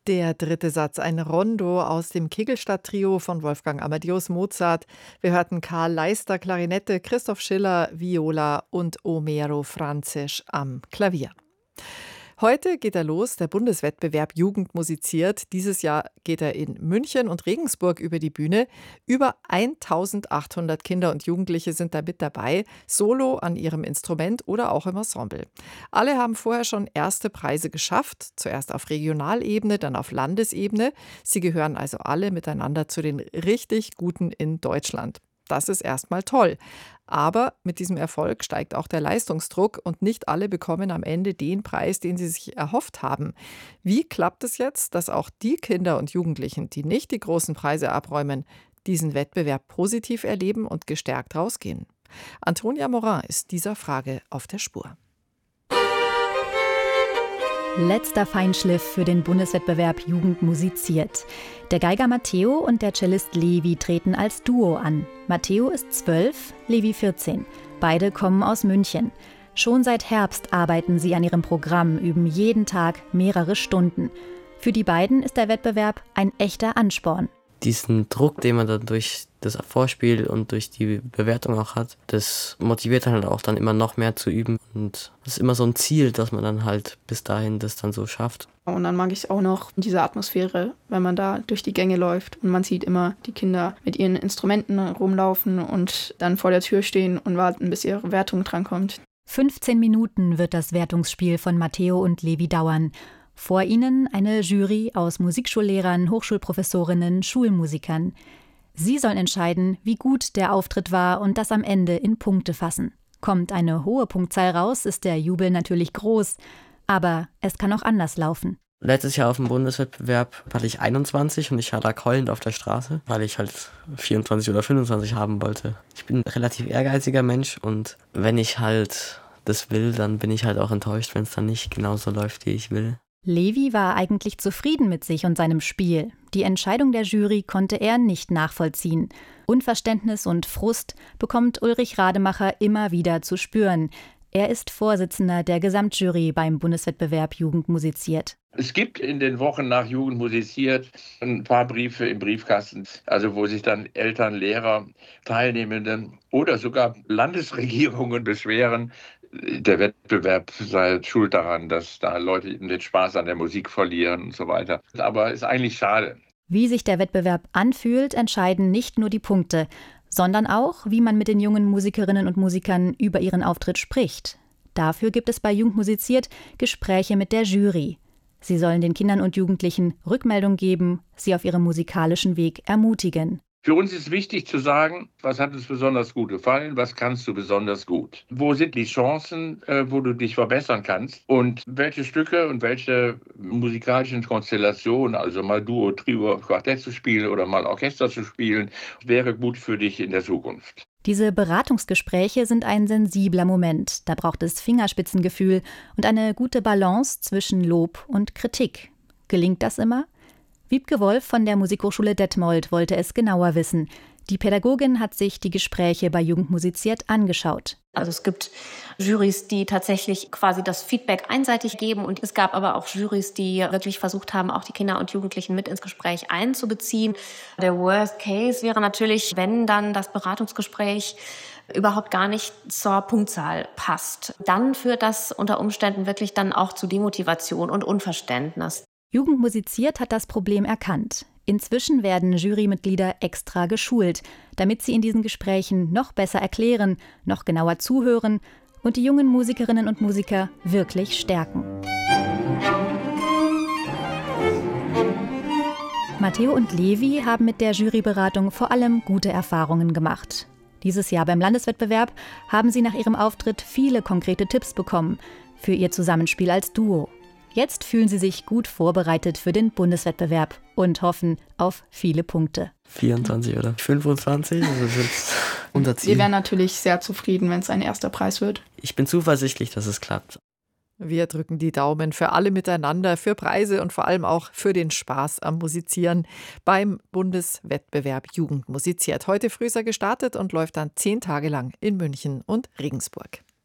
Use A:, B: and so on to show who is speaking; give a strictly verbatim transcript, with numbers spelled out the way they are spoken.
A: Der dritte Satz, ein Rondo aus dem Kegelstadt-Trio von Wolfgang Amadeus Mozart. Wir hörten Karl Leister Klarinette, Christoph Schiller Viola und Omero Franzisch am Klavier. Heute geht er los, der Bundeswettbewerb Jugend musiziert. Dieses Jahr geht er in München und Regensburg über die Bühne. Über eintausendachthundert Kinder und Jugendliche sind da mit dabei, solo an ihrem Instrument oder auch im Ensemble. Alle haben vorher schon erste Preise geschafft, zuerst auf Regionalebene, dann auf Landesebene. Sie gehören also alle miteinander zu den richtig Guten in Deutschland. Das ist erstmal toll. Aber mit diesem Erfolg steigt auch der Leistungsdruck und nicht alle bekommen am Ende den Preis, den sie sich erhofft haben. Wie klappt es jetzt, dass auch die Kinder und Jugendlichen, die nicht die großen Preise abräumen, diesen Wettbewerb positiv erleben und gestärkt rausgehen? Antonia Morin ist dieser Frage auf der Spur.
B: Letzter Feinschliff für den Bundeswettbewerb Jugend musiziert. Der Geiger Matteo und der Cellist Levi treten als Duo an. Matteo ist zwölf, Levi vierzehn. Beide kommen aus München. Schon seit Herbst arbeiten sie an ihrem Programm, üben jeden Tag mehrere Stunden. Für die beiden ist der Wettbewerb ein echter Ansporn.
C: Diesen Druck, den man dann durch das Vorspiel und durch die Bewertung auch hat, das motiviert halt auch dann immer noch mehr zu üben. Und das ist immer so ein Ziel, dass man dann halt bis dahin das dann so schafft.
D: Und dann mag ich auch noch diese Atmosphäre, wenn man da durch die Gänge läuft und man sieht immer die Kinder mit ihren Instrumenten rumlaufen und dann vor der Tür stehen und warten, bis ihre Wertung drankommt.
B: fünfzehn Minuten wird das Wertungsspiel von Matteo und Levi dauern. Vor ihnen eine Jury aus Musikschullehrern, Hochschulprofessorinnen, Schulmusikern. Sie sollen entscheiden, wie gut der Auftritt war und das am Ende in Punkte fassen. Kommt eine hohe Punktzahl raus, ist der Jubel natürlich groß. Aber es kann auch anders laufen.
C: Letztes Jahr auf dem Bundeswettbewerb hatte ich einundzwanzig und ich lag heulend auf der Straße, weil ich halt vierundzwanzig oder fünfundzwanzig haben wollte. Ich bin ein relativ ehrgeiziger Mensch und wenn ich halt das will, dann bin ich halt auch enttäuscht, wenn es dann nicht genauso läuft, wie ich will.
B: Levi war eigentlich zufrieden mit sich und seinem Spiel. Die Entscheidung der Jury konnte er nicht nachvollziehen. Unverständnis und Frust bekommt Ulrich Rademacher immer wieder zu spüren. Er ist Vorsitzender der Gesamtjury beim Bundeswettbewerb Jugend musiziert.
E: Es gibt in den Wochen nach Jugend musiziert ein paar Briefe im Briefkasten, also wo sich dann Eltern, Lehrer, Teilnehmende oder sogar Landesregierungen beschweren, der Wettbewerb sei schuld daran, dass da Leute den Spaß an der Musik verlieren und so weiter. Aber ist eigentlich schade.
B: Wie sich der Wettbewerb anfühlt, entscheiden nicht nur die Punkte, sondern auch, wie man mit den jungen Musikerinnen und Musikern über ihren Auftritt spricht. Dafür gibt es bei Jugend musiziert Gespräche mit der Jury. Sie sollen den Kindern und Jugendlichen Rückmeldung geben, sie auf ihrem musikalischen Weg ermutigen.
E: Für uns ist wichtig zu sagen, was hat uns besonders gut gefallen, was kannst du besonders gut? Wo sind die Chancen, äh, wo du dich verbessern kannst? Und welche Stücke und welche musikalischen Konstellationen, also mal Duo, Trio, Quartett zu spielen oder mal Orchester zu spielen, wäre gut für dich in der Zukunft.
B: Diese Beratungsgespräche sind ein sensibler Moment. Da braucht es Fingerspitzengefühl und eine gute Balance zwischen Lob und Kritik. Gelingt das immer? Wiebke Wolf von der Musikhochschule Detmold wollte es genauer wissen. Die Pädagogin hat sich die Gespräche bei Jugend musiziert angeschaut.
F: Also es gibt Jurys, die tatsächlich quasi das Feedback einseitig geben und es gab aber auch Jurys, die wirklich versucht haben, auch die Kinder und Jugendlichen mit ins Gespräch einzubeziehen. Der Worst Case wäre natürlich, wenn dann das Beratungsgespräch überhaupt gar nicht zur Punktzahl passt. Dann führt das unter Umständen wirklich dann auch zu Demotivation und Unverständnis.
B: Jugend musiziert hat das Problem erkannt. Inzwischen werden Jurymitglieder extra geschult, damit sie in diesen Gesprächen noch besser erklären, noch genauer zuhören und die jungen Musikerinnen und Musiker wirklich stärken. Matteo und Levi haben mit der Juryberatung vor allem gute Erfahrungen gemacht. Dieses Jahr beim Landeswettbewerb haben sie nach ihrem Auftritt viele konkrete Tipps bekommen für ihr Zusammenspiel als Duo. Jetzt fühlen sie sich gut vorbereitet für den Bundeswettbewerb und hoffen auf viele Punkte.
C: vierundzwanzig oder fünfundzwanzig, also das ist unser Ziel.
D: Wir wären natürlich sehr zufrieden, wenn es ein erster Preis wird.
C: Ich bin zuversichtlich, dass es klappt.
A: Wir drücken die Daumen für alle miteinander, für Preise und vor allem auch für den Spaß am Musizieren beim Bundeswettbewerb Jugend musiziert. Heute früh ist er gestartet und läuft dann zehn Tage lang in München und Regensburg.